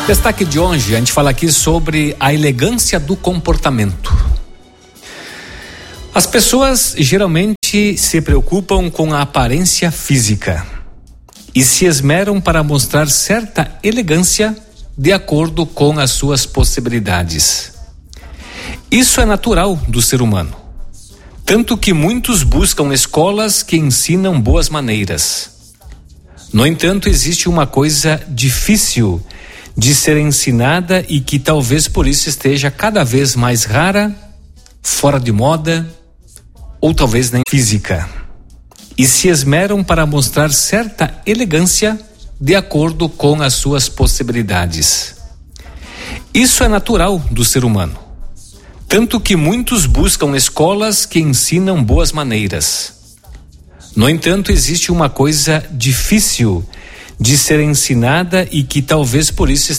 Destaque de hoje, a gente fala aqui sobre a elegância do comportamento. As pessoas geralmente se preocupam com a aparência física e se esmeram para mostrar certa elegância de acordo com as suas possibilidades. Isso é natural do ser humano, tanto que muitos buscam escolas que ensinam boas maneiras. No entanto, existe uma coisa difícil de ser ensinada e que talvez por isso esteja cada vez mais rara, fora de moda ou talvez nem física. E se esmeram para mostrar certa elegância de acordo com as suas possibilidades. Isso é natural do ser humano, tanto que muitos buscam escolas que ensinam boas maneiras. No entanto, existe uma coisa difícil de ser ensinada e que talvez por isso